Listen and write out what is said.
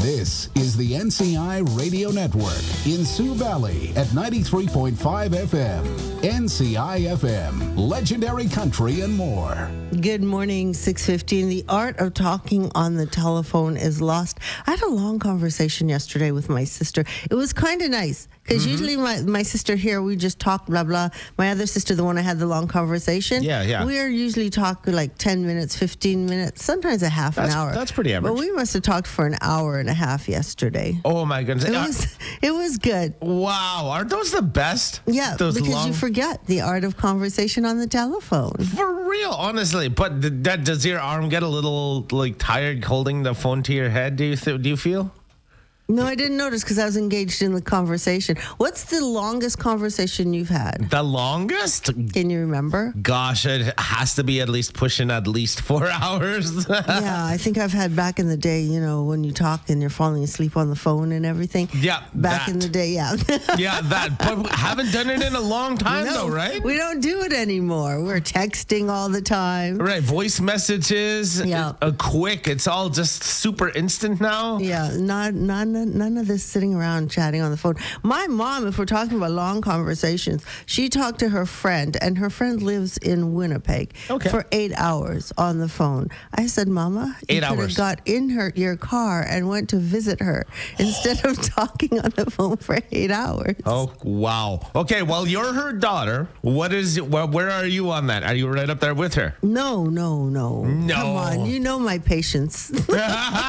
This is the NCI Radio Network in Sioux Valley at 93.5 FM. NCI FM, legendary country and more. Good morning, 6:15. The art of talking on the telephone is lost. I had a long conversation yesterday with my sister. It was kind of nice because usually my sister here, we just talk blah, blah. My other sister, the one I had the long conversation. Yeah. We're usually talking like 10 minutes, 15 minutes, sometimes a half an hour. That's pretty average. But we must have talked for an hour and a half yesterday. Oh, my goodness. It was good. Wow. Aren't those the best? Yeah, those because you forget the art of conversation on the telephone. For real, honestly. But does your arm get a little tired holding the phone to your head? Do you feel? No, I didn't notice because I was engaged in the conversation. What's the longest conversation you've had? The longest? Can you remember? Gosh, it has to be at least 4 hours. Yeah, I think I've had back in the day, when you talk and you're falling asleep on the phone and everything. Yeah, back in the day, yeah. Yeah, that. But haven't done it in a long time, though, right? We don't do it anymore. We're texting all the time. Right, voice messages. Yeah. Quick. It's all just super instant now. Yeah, none of this sitting around chatting on the phone. My mom, if we're talking about long conversations, she talked to her friend, and her friend lives in Winnipeg for 8 hours on the phone. I said, Mama, you could have got in your car and went to visit her instead of talking on the phone for 8 hours. Oh, wow. Okay, well, you're her daughter. Where are you on that? Are you right up there with her? No. Come on, you know my patience.